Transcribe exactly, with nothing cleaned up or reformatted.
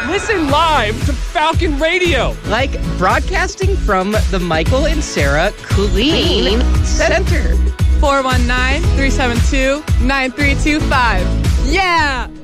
Listen live to Falcon Radio. Like broadcasting from the Michael and Sarah Kulin Center. four one nine, three seven two, nine three two five. Yeah!